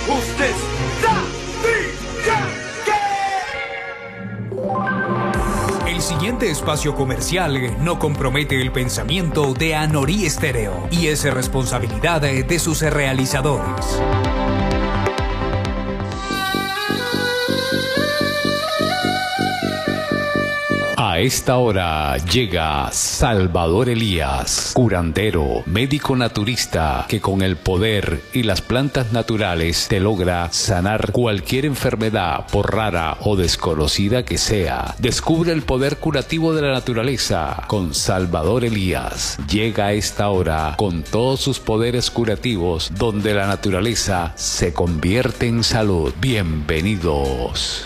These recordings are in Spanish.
¿Usted sabía que? El siguiente espacio comercial no compromete el pensamiento de Anorí Estéreo y es responsabilidad de sus realizadores. A esta hora llega Salvador Elías, curandero, médico naturista, que con el poder y las plantas naturales te logra sanar cualquier enfermedad, por rara o desconocida que sea. Descubre el poder curativo de la naturaleza con Salvador Elías. Llega a esta hora con todos sus poderes curativos, donde la naturaleza se convierte en salud. Bienvenidos.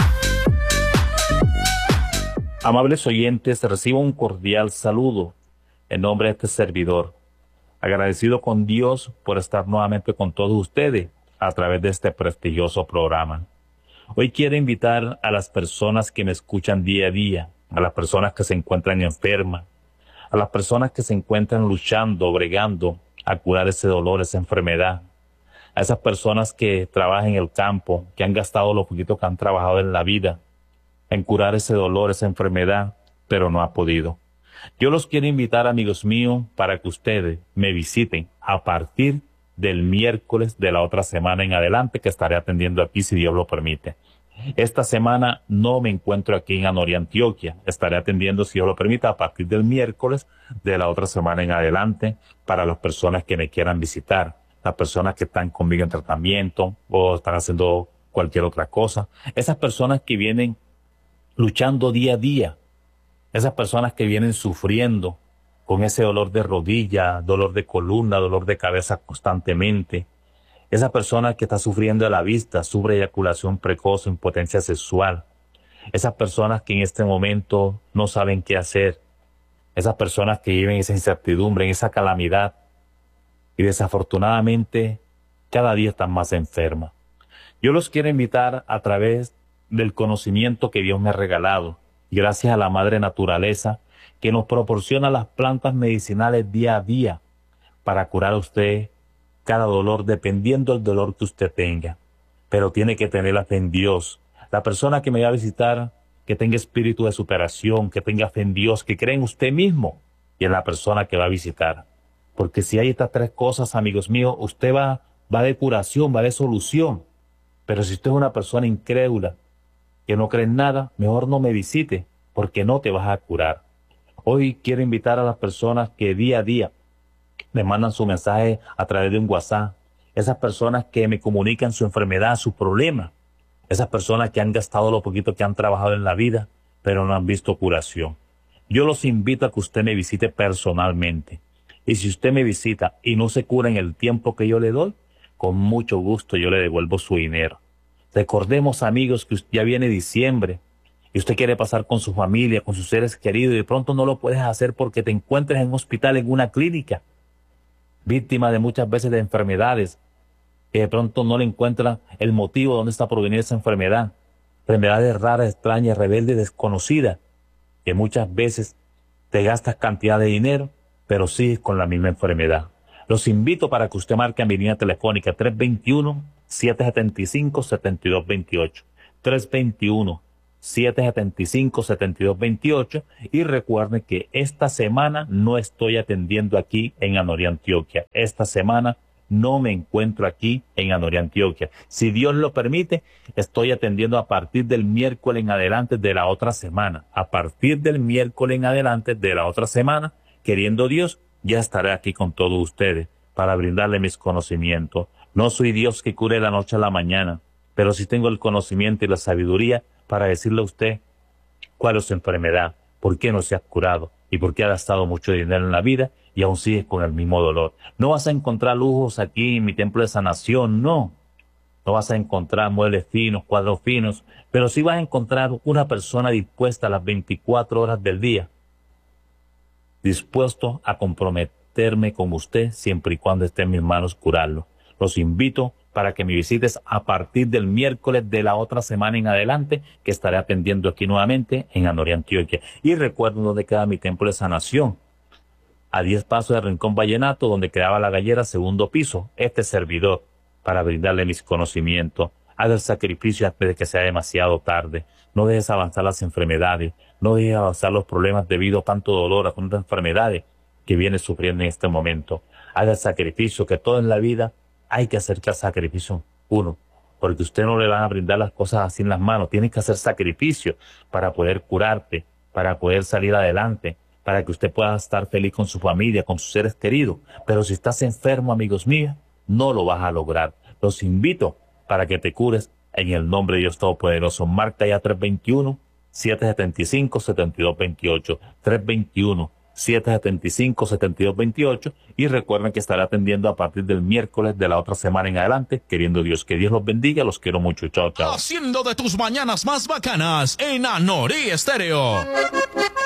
Amables oyentes, recibo un cordial saludo en nombre de este servidor. Agradecido con Dios por estar nuevamente con todos ustedes a través de este prestigioso programa. Hoy quiero invitar a las personas que me escuchan día a día, a las personas que se encuentran enfermas, a las personas que se encuentran luchando, bregando a curar ese dolor, esa enfermedad, a esas personas que trabajan en el campo, que han gastado lo poquito que han trabajado en la vida, en curar ese dolor, esa enfermedad, pero no ha podido. Yo los quiero invitar, amigos míos, para que ustedes me visiten a partir del miércoles de la otra semana en adelante, que estaré atendiendo aquí si Dios lo permite. Esta semana no me encuentro aquí en Anorí, Antioquia. Estaré atendiendo, si Dios lo permite, a partir del miércoles de la otra semana en adelante para las personas que me quieran visitar, las personas que están conmigo en tratamiento o están haciendo cualquier otra cosa. Esas personas que vienen luchando día a día, esas personas que vienen sufriendo con ese dolor de rodilla, dolor de columna, dolor de cabeza constantemente, esa persona que está sufriendo de la vista, sufre eyaculación precoz, impotencia sexual, esas personas que en este momento no saben qué hacer, esas personas que viven esa incertidumbre, en esa calamidad, y desafortunadamente cada día están más enfermas. Yo los quiero invitar a través del conocimiento que Dios me ha regalado, y gracias a la Madre Naturaleza, que nos proporciona las plantas medicinales día a día para curar a usted cada dolor, dependiendo del dolor que usted tenga. Pero tiene que tener la fe en Dios. La persona que me va a visitar, que tenga espíritu de superación, que tenga fe en Dios, que cree en usted mismo y en la persona que va a visitar. Porque si hay estas tres cosas, amigos míos, usted va de curación, va de solución. Pero si usted es una persona incrédula, que no cree en nada, mejor no me visite, porque no te vas a curar. Hoy quiero invitar a las personas que día a día me mandan su mensaje a través de un WhatsApp, esas personas que me comunican su enfermedad, su problema, esas personas que han gastado lo poquito que han trabajado en la vida, pero no han visto curación. Yo los invito a que usted me visite personalmente. Y si usted me visita y no se cura en el tiempo que yo le doy, con mucho gusto yo le devuelvo su dinero. Recordemos, amigos, que ya viene diciembre y usted quiere pasar con su familia, con sus seres queridos, y de pronto no lo puedes hacer porque te encuentres en un hospital, en una clínica, víctima de muchas veces de enfermedades, que de pronto no le encuentra el motivo de dónde está proveniendo esa enfermedad. Enfermedades raras, extrañas, rebeldes, desconocidas, que muchas veces te gastas cantidad de dinero, pero sigues con la misma enfermedad. Los invito para que usted marque a mi línea telefónica 321-775-7228. 321-775-7228. Y recuerden que esta semana no estoy atendiendo aquí en Anorí, Antioquia. Esta semana no me encuentro aquí en Anorí, Antioquia. Si Dios lo permite, estoy atendiendo a partir del miércoles en adelante de la otra semana. A partir del miércoles en adelante de la otra semana, queriendo Dios, ya estaré aquí con todos ustedes para brindarle mis conocimientos. No soy Dios que cure de la noche a la mañana, pero sí tengo el conocimiento y la sabiduría para decirle a usted cuál es su enfermedad, por qué no se ha curado y por qué ha gastado mucho dinero en la vida y aún sigue con el mismo dolor. No vas a encontrar lujos aquí en mi templo de sanación, no. No vas a encontrar muebles finos, cuadros finos, pero sí vas a encontrar una persona dispuesta a las 24 horas del día, dispuesto a comprometerme con usted siempre y cuando esté en mis manos curarlo. Los invito para que me visites a partir del miércoles de la otra semana en adelante, que estaré atendiendo aquí nuevamente en Anorí, Antioquia. Y recuerden dónde queda mi templo de sanación. A 10 pasos del Rincón Vallenato, donde quedaba la gallera, segundo piso, este servidor. para brindarle mis conocimientos. Haz el sacrificio antes de que sea demasiado tarde. No dejes avanzar las enfermedades. No dejes avanzar los problemas debido a tanto dolor, a tantas enfermedades que vienes sufriendo en este momento. Haga el sacrificio, que todo en la vida hay que hacer el sacrificio uno. Porque usted no le van a brindar las cosas así en las manos. Tienes que hacer sacrificio para poder curarte, para poder salir adelante, para que usted pueda estar feliz con su familia, con sus seres queridos. Pero si estás enfermo, amigos míos, no lo vas a lograr. Los invito para que te cures en el nombre de Dios Todopoderoso. Marca ya 321-775-7228. 321-775-7228. Y recuerden que estaré atendiendo a partir del miércoles de la otra semana en adelante. Queriendo Dios, que Dios los bendiga. Los quiero mucho. Chao, chao. Haciendo de tus mañanas más bacanas en Anorí Estéreo.